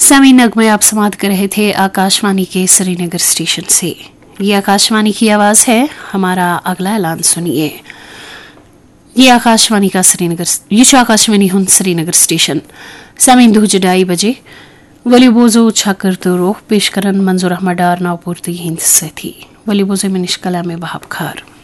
सामी नगमे आप समाप्त कर रहे थे आकाशवाणी के श्रीनगर स्टेशन से। ये आकाशवाणी की आवाज़ है। हमारा अगला ऐलान सुनिए। ये आकाशवाणी हुन श्रीनगर स्टेशन सामीन 2 बजे वली बोजो छाकर तो रोह पेश करन मंजूर अहमद डार नावपूर्ति हिंद से थी वली बोजे में निष्कला में बहाब खार।